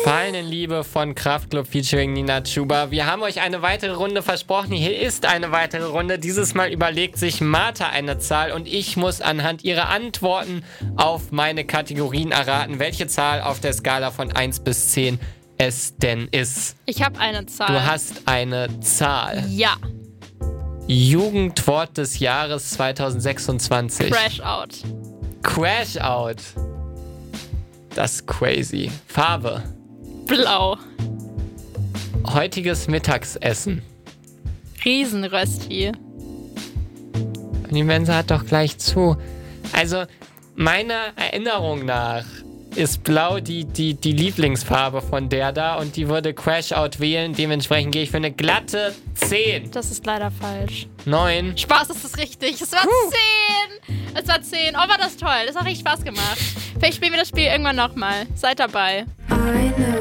Gefallenen Liebe von Kraftklub featuring Nina Chuba. Wir haben euch eine weitere Runde versprochen. Hier ist eine weitere Runde. Dieses Mal überlegt sich Martha eine Zahl und ich muss anhand ihrer Antworten auf meine Kategorien erraten, welche Zahl auf der Skala von 1 bis 10 es denn ist. Ich habe eine Zahl. Du hast eine Zahl. Ja. Jugendwort des Jahres 2026. Crash Out. Crash Out. Das ist crazy. Farbe. Blau. Heutiges Mittagsessen. Riesenrösti. Die Mensa hat doch gleich zu. Also, meiner Erinnerung nach ist Blau die Lieblingsfarbe von der da und die würde Crash Out wählen. Dementsprechend gehe ich für eine glatte 10. Das ist leider falsch. 9. Spaß, ist das richtig. Es war 10. Es war 10. Oh, war das toll. Das hat richtig Spaß gemacht. Vielleicht spielen wir das Spiel irgendwann nochmal. Seid dabei.